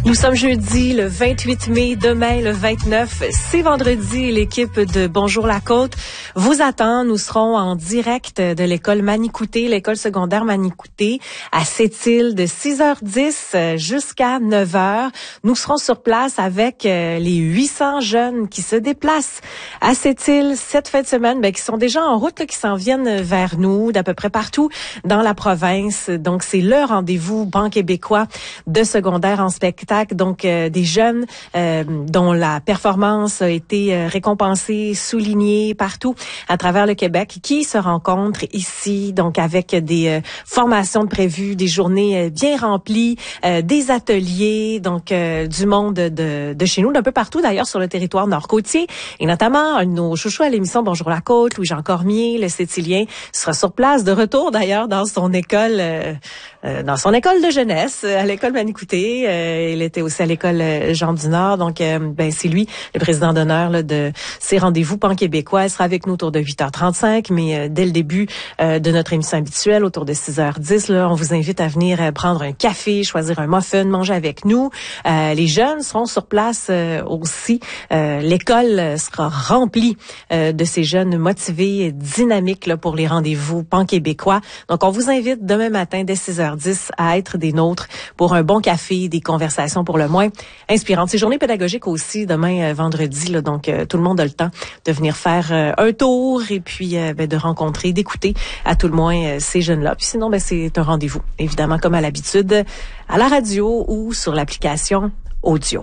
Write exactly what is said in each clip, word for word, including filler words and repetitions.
Nous sommes jeudi, le vingt-huit mai, demain le vingt-neuf, c'est vendredi. L'équipe de Bonjour la Côte vous attend. Nous serons en direct de l'école Manicouté, l'école secondaire Manicouté, à Sept-Îles de six heures dix jusqu'à neuf heures. Nous serons sur place avec les huit cents jeunes qui se déplacent à Sept-Îles cette fin de semaine, ben, qui sont déjà en route, là, qui s'en viennent vers nous d'à peu près partout dans la province. Donc, c'est le rendez-vous banc québécois de secondaire en spectacle. Donc, euh, des jeunes euh, dont la performance a été euh, récompensée, soulignée partout à travers le Québec, qui se rencontrent ici, donc avec des euh, formations de prévues, des journées euh, bien remplies, euh, des ateliers, donc euh, du monde de, de chez nous, d'un peu partout d'ailleurs sur le territoire nord-côtier, et notamment un de nos chouchous à l'émission Bonjour la Côte, Louis-Jean Cormier, le Sétilien, sera sur place, de retour d'ailleurs dans son école, euh, euh, dans son école de jeunesse, à l'école Manicouté. Euh, il était aussi à l'école Jean du Nord, donc euh, ben c'est lui le président d'honneur là, de ces rendez-vous pan-québécois. Il sera avec nous autour de huit heures trente-cinq, mais euh, dès le début euh, de notre émission habituelle, autour de six heures dix, là, on vous invite à venir euh, prendre un café, choisir un muffin, manger avec nous. Euh, les jeunes seront sur place euh, aussi. Euh, l'école sera remplie euh, de ces jeunes motivés et dynamiques là, pour les rendez-vous pan-québécois. Donc, on vous invite demain matin dès six heures dix à être des nôtres pour un bon café, des conversations pour le moins inspirantes. C'est journée pédagogique aussi demain euh, vendredi, là, donc euh, tout le monde a le temps de venir faire euh, un tour et puis euh, ben, de rencontrer, d'écouter à tout le moins euh, ces jeunes-là. Puis sinon, ben, c'est un rendez-vous, évidemment, comme à l'habitude, à la radio ou sur l'application audio.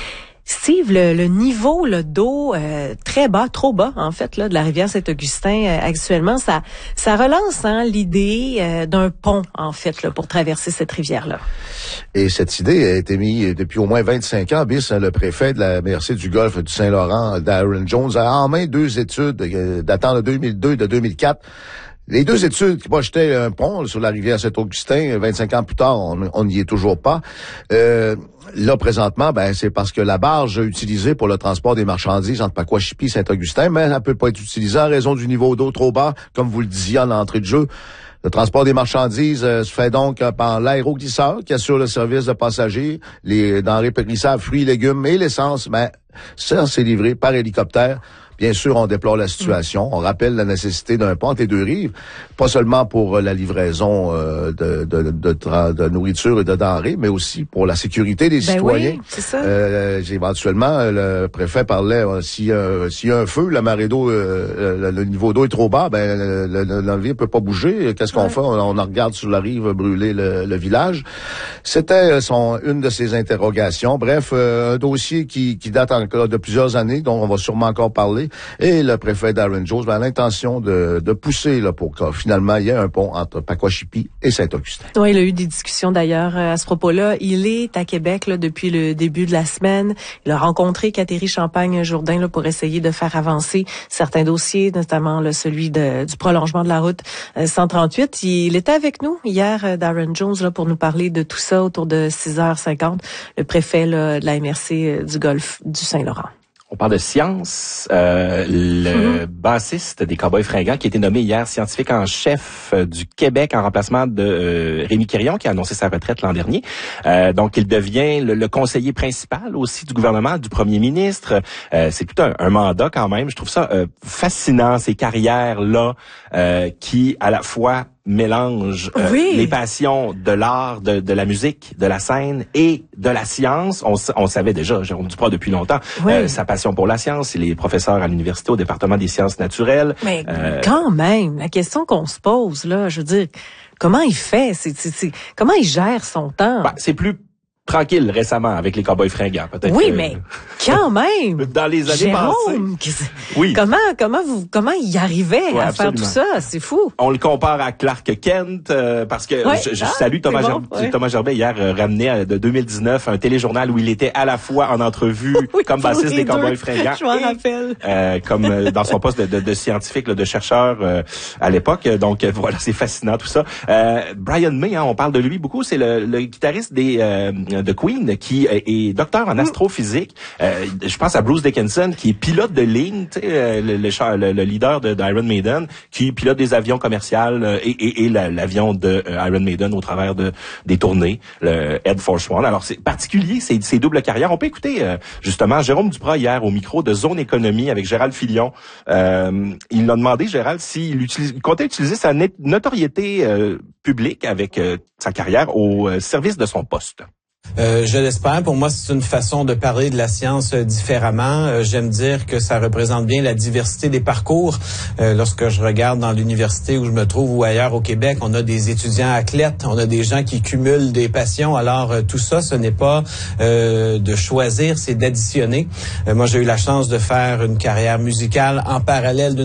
Steve, le, le niveau le d'eau euh, très bas, trop bas en fait là de la rivière Saint-Augustin euh, actuellement, ça ça relance hein, l'idée euh, d'un pont en fait là pour traverser cette rivière là. Et cette idée a été mise depuis au moins vingt-cinq ans. Bis, le préfet de la M R C du Golfe du Saint-Laurent, Darren Jones, a en main deux études euh, datant de deux mille deux et de deux mille quatre. Les deux études qui projetaient un pont sur la rivière Saint-Augustin, vingt-cinq ans plus tard, on n'y est toujours pas. Euh, là, présentement, ben c'est parce que la barge utilisée pour le transport des marchandises entre Pacoashippi et Saint-Augustin, mais elle ne peut pas être utilisée en raison du niveau d'eau trop bas, comme vous le disiez en entrée de jeu. Le transport des marchandises euh, se fait donc euh, par l'aéroglisseur qui assure le service de passagers, les denrées périssables, fruits, légumes et l'essence. Ben, ça, c'est livré par hélicoptère. Bien sûr, on déplore la situation. On rappelle la nécessité d'un pont entre les deux rives, pas seulement pour la livraison euh, de, de, de, de, de nourriture et de denrées, mais aussi pour la sécurité des ben citoyens. Oui, c'est ça. Euh, éventuellement, le préfet parlait, euh, si, euh, s'il y a un feu, la marée d'eau, euh, le, le niveau d'eau est trop bas, ben le, le, le navire peut pas bouger. Qu'est-ce qu'on ouais. fait? On, on en regarde sur la rive brûler le, le village. C'était son, une de ses interrogations. Bref, euh, un dossier qui, qui date encore de plusieurs années, dont on va sûrement encore parler. Et le préfet Darren Jones a l'intention de, de pousser là, pour que finalement il y ait un pont entre Pacoashippi et Saint-Augustin. Oui, il a eu des discussions d'ailleurs à ce propos-là. Il est à Québec là, depuis le début de la semaine. Il a rencontré Catherine Champagne-Jourdain là, pour essayer de faire avancer certains dossiers, notamment là, celui de, du prolongement de la route euh, cent trente-huit. Il était avec nous hier, euh, Darren Jones, là, pour nous parler de tout ça autour de six heures cinquante, le préfet là, de la M R C euh, du Golfe du Saint-Laurent. On parle de science. Euh, le mm-hmm. bassiste des Cowboys fringants, qui a été nommé hier scientifique en chef du Québec en remplacement de euh, Rémi Quirion, qui a annoncé sa retraite l'an dernier. Euh, donc, il devient le, le conseiller principal aussi du gouvernement, du premier ministre. Euh, c'est tout un, un mandat quand même. Je trouve ça euh, fascinant, ces carrières-là, euh, qui, à la fois, mélange euh, oui. les passions de l'art, de, de la musique, de la scène et de la science. On, on savait déjà, Jérôme Duprat depuis longtemps, oui. euh, sa passion pour la science. Il est professeur à l'université au département des sciences naturelles. Mais euh, quand même, la question qu'on se pose, là, je veux dire, comment il fait? C'est, c'est, c'est, comment il gère son temps? Ben, c'est plus tranquille récemment avec les Cowboys fringants, peut-être. Oui, que, mais quand même. Dans les années Jérôme, passées. Oui. Comment, comment vous, comment il arrivait ouais, à absolument. faire tout ça? C'est fou. On le compare à Clark Kent, euh, parce que ouais. je, je ah, salue Thomas, bon, Ger- ouais. Thomas Gerbet hier euh, ramené à, de deux mille dix-neuf un téléjournal où il était à la fois en entrevue oui, comme bassiste des Cowboys fringants. Je m'en rappelle. Euh, comme euh, dans son poste de, de, de scientifique, là, de chercheur euh, à l'époque. Donc euh, voilà, c'est fascinant tout ça. Euh, Brian May, hein, on parle de lui beaucoup. C'est le, le guitariste des euh, King de Queen, qui est, est docteur en astrophysique. Euh, je pense à Bruce Dickinson, qui est pilote de ligne, tu sais, le, le, le leader de, d'Iron Maiden, qui pilote des avions commerciaux et, et, et la, l'avion de Iron Maiden au travers de des tournées, le Air Force One. Alors, c'est particulier, ces, ces doubles carrières. On peut écouter euh, justement Jérôme Duprat hier au micro de Zone Économie avec Gérald Filion. Euh, il l'a demandé, Gérald, s'il utilise, il comptait utiliser sa notoriété euh, publique avec euh, sa carrière au euh, service de son poste. Euh, je l'espère. Pour moi, c'est une façon de parler de la science euh, différemment. Euh, j'aime dire que ça représente bien la diversité des parcours. Euh, lorsque je regarde dans l'université où je me trouve ou ailleurs au Québec, on a des étudiants athlètes, on a des gens qui cumulent des passions. Alors, euh, tout ça, ce n'est pas euh, de choisir, c'est d'additionner. Euh, moi, j'ai eu la chance de faire une carrière musicale en parallèle d'une